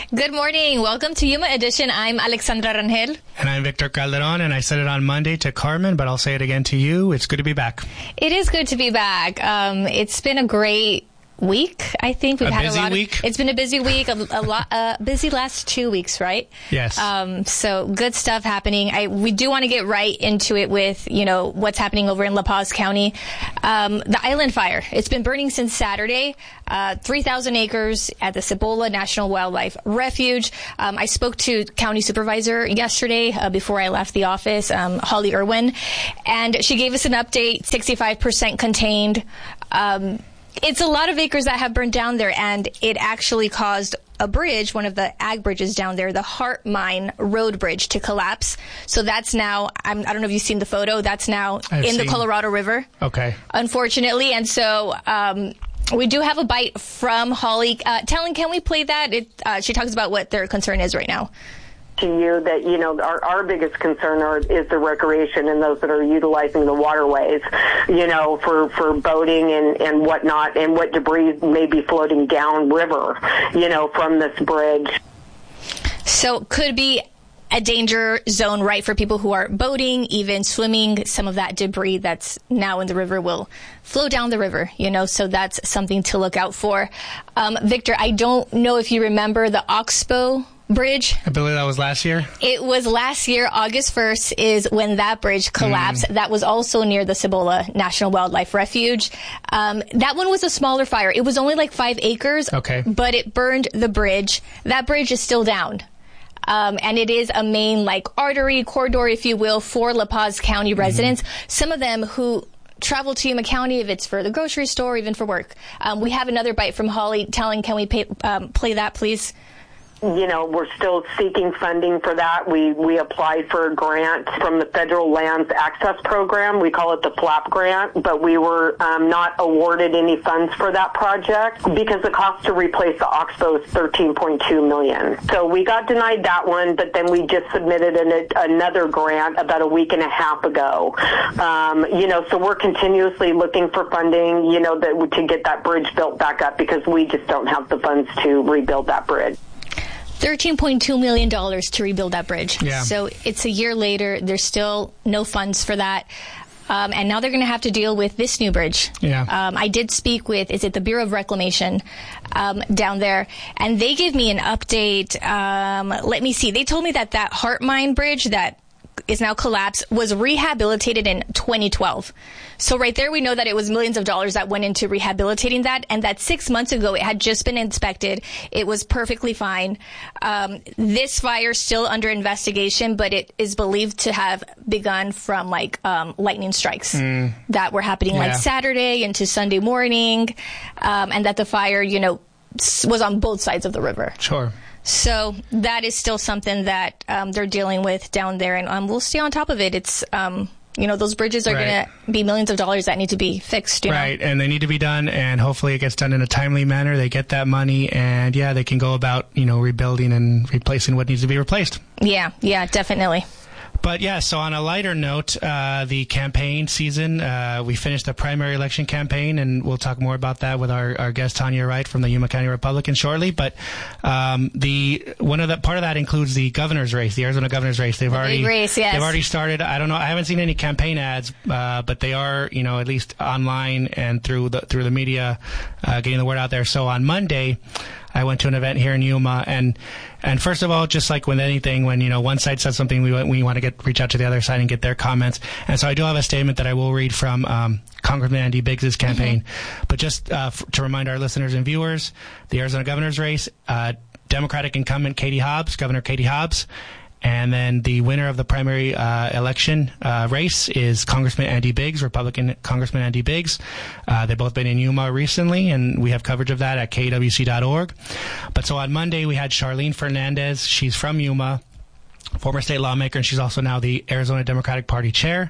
Good morning. Welcome to Yuma Edition. I'm Alexandra Rangel. And I'm Victor Calderon, and I said it on Monday to Carmen, but I'll say it again to you. It's good to be back. It is good to be back. It's been a great week. I think we've had a lot. Week. It's been a busy week. Busy last 2 weeks, right? Yes. So good stuff happening. We do want to get right into it with what's happening over in La Paz County. The island fire. It's been burning since Saturday. 3,000 acres at the Cibola National Wildlife Refuge. I spoke to County Supervisor yesterday before I left the office, Holly Irwin, and she gave us an update. 65% contained. It's a lot of acres that have burned down there, and it actually caused a bridge, one of the ag bridges down there, the Heart Mine Road Bridge, to collapse. So that's now, I don't know if you've seen the photo, that's now the Colorado River. Okay. Unfortunately. And so we do have a bite from Holly. Talon, can we play that? She talks about what their concern is right now. To you that, our biggest concern is the recreation and those that are utilizing the waterways, for boating and whatnot, and what debris may be floating downriver, from this bridge. So could be a danger zone, right, for people who are boating, even swimming. Some of that debris that's now in the river will flow down the river, so that's something to look out for. Victor, I don't know if you remember the Oxbow Bridge. I believe that was last year. It was last year. August 1st is when that bridge collapsed. That was also near the Cibola National Wildlife Refuge. That one was a smaller fire. It was only like 5 acres. Okay. But it burned the bridge. That bridge is still down. And it is a main artery, corridor, if you will, for La Paz County residents. Some of them who travel to Yuma County, if it's for the grocery store, even for work. We have another bite from Holly. Talon, can we play that, please? We're still seeking funding for that. We applied for a grant from the Federal Lands Access Program. We call it the FLAP grant, but we were not awarded any funds for that project because the cost to replace the Oxbow is $13.2 million. So we got denied that one, but then we just submitted another grant about a week and a half ago. So we're continuously looking for funding, to get that bridge built back up because we just don't have the funds to rebuild that bridge. $13.2 million to rebuild that bridge. Yeah. So it's a year later. There's still no funds for that. And now they're going to have to deal with this new bridge. Yeah. I did speak with, the Bureau of Reclamation down there, and they gave me an update. Let me see. They told me that Heart Mine Bridge that is now collapsed was rehabilitated in 2012. So right there we know that it was millions of dollars that went into rehabilitating that, and that 6 months ago it had just been inspected. It was perfectly fine. This fire is still under investigation, but it is believed to have begun from lightning strikes that were happening Saturday into Sunday morning, and that the fire, was on both sides of the river. Sure. So that is still something that they're dealing with down there, and we'll stay on top of it. It's, those bridges are going to be millions of dollars that need to be fixed. Right, and they need to be done, and hopefully it gets done in a timely manner. They get that money, and they can go about, rebuilding and replacing what needs to be replaced. Yeah, definitely. But so on a lighter note, the campaign season, we finished the primary election campaign, and we'll talk more about that with our guest Tanya Wright from the Yuma County Republican shortly. But part of that includes the governor's race, the Arizona governor's race. They've already started. I don't know. I haven't seen any campaign ads, but they are, at least online and through the media, getting the word out there. So on Monday, I went to an event here in Yuma, and first of all, just like with anything, when one side says something, we want to reach out to the other side and get their comments. And so I do have a statement that I will read from Congressman Andy Biggs' campaign. But just to remind our listeners and viewers, the Arizona governor's race, Democratic incumbent Governor Katie Hobbs. And then the winner of the primary election race is Congressman Andy Biggs, Republican Congressman Andy Biggs. They've both been in Yuma recently, and we have coverage of that at kwc.org. But so on Monday, we had Charlene Fernandez. She's from Yuma, former state lawmaker, and she's also now the Arizona Democratic Party chair.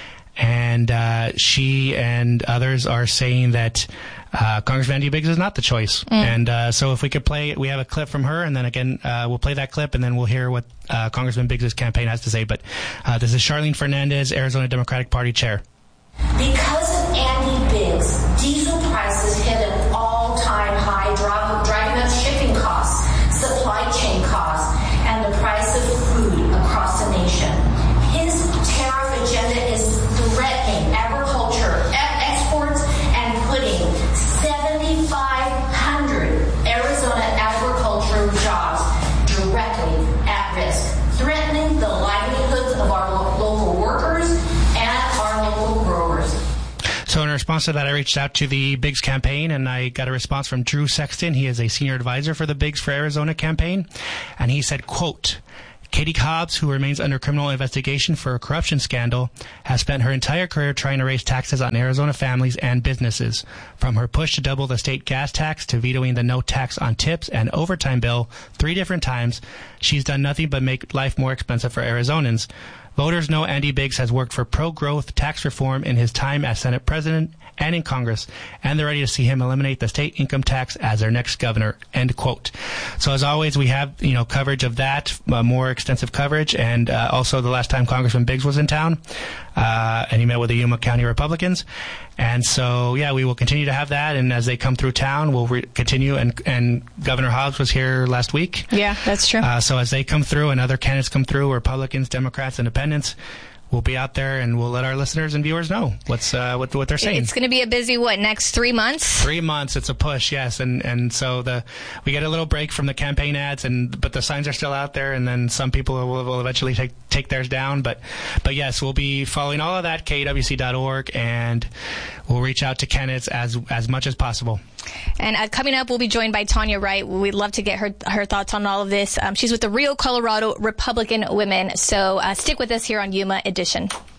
And she and others are saying that Congressman Andy Biggs is not the choice. And so if we could play, we have a clip from her, and then again, we'll play that clip, and then we'll hear what Congressman Biggs' campaign has to say. But this is Charlene Fernandez, Arizona Democratic Party chair. Because of Andy Biggs, diesel prices hit an all-time high, driving up shipping costs. supply chain costs, and the price of food across the nation. His tariff agenda is threatening agriculture exports and putting 7,500 Arizona agricultural jobs directly at risk, threatening the livelihoods of our local workers and our local growers. So in response to that, I reached out to the Biggs campaign, and I got a response from Drew Sexton. He is a senior advisor for the Biggs for Arizona campaign. And he said, quote, Katie Cobbs, who remains under criminal investigation for a corruption scandal, has spent her entire career trying to raise taxes on Arizona families and businesses. From her push to double the state gas tax to vetoing the no tax on tips and overtime bill 3 different times, she's done nothing but make life more expensive for Arizonans. Voters know Andy Biggs has worked for pro-growth tax reform in his time as Senate President and in Congress, and they're ready to see him eliminate the state income tax as their next governor, end quote. So as always, we have, coverage of that, more extensive coverage, and also the last time Congressman Biggs was in town, and he met with the Yuma County Republicans. And so, yeah, we will continue to have that, and as they come through town, we'll continue, and Governor Hobbs was here last week. Yeah, that's true. So as they come through and other candidates come through, Republicans, Democrats, Independents, we'll be out there and we'll let our listeners and viewers know what they're saying. It's going to be a busy, next 3 months? 3 months. It's a push, yes. And so we get a little break from the campaign ads, but the signs are still out there, and then some people will eventually take theirs down. But yes, we'll be following all of that, KWC.org, and we'll reach out to candidates as much as possible. And coming up, we'll be joined by Tanya Wright. We'd love to get her thoughts on all of this. She's with the Rio Colorado Republican Women. So stick with us here on Yuma Edition.